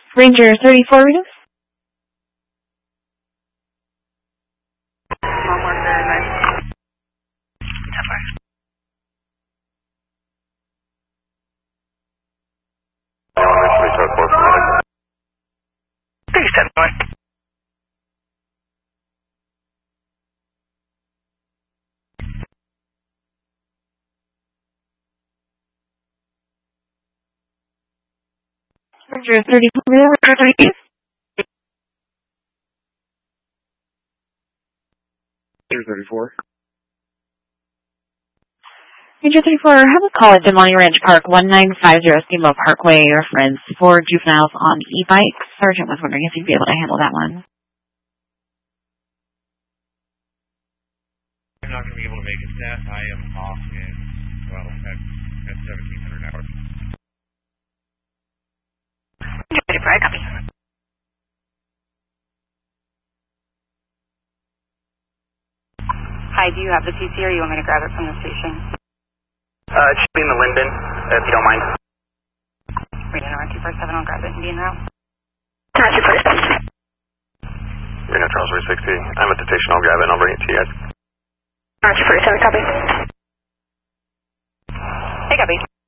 Ranger 34 reading. Ranger 34 reading. Ranger 34. Ranger 34, have a call at Demonte Ranch Park, 1950 Steamboat Parkway, reference for juveniles on e-bikes. Sergeant was wondering if you'd be able to handle that one. I'm not going to be able to make it, Seth. I am off in, well, at 1700 hours. Copy. Hi, do you have the TC or you want me to grab it from the station? It should be in the Linden, if you don't mind. Reno 247, I'll grab it. Indian route. 247. Reno Charles 360. I'm at the station, I'll grab it and I'll bring it to you guys. 247, copy. Hey, copy.